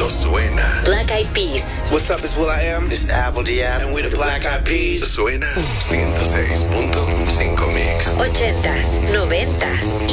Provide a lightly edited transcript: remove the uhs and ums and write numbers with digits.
Esto suena. Black Eyed Peas. What's up, it's will.i.am. It's Apple Diab. And we're the Black Eyed Peas. Suena 106.5 Mix. 80s, 90s